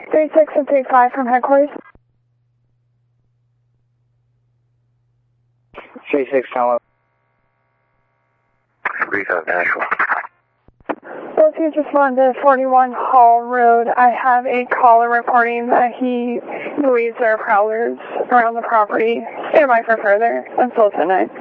36 and 35 from headquarters. 36 Tower. 35 Nashville. Both you just responded to 41 Hall Road. I have a caller reporting that he believes there are prowlers around the property. Stand by for further. Until tonight.